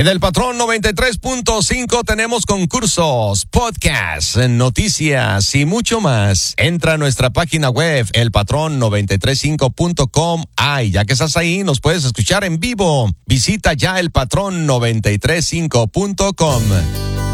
En el Patrón 93.5 tenemos concursos, podcasts, noticias y mucho más. Entra a nuestra página web, elpatrón935.com. Ay, ya que estás ahí, nos puedes escuchar en vivo. Visita ya elpatrón935.com.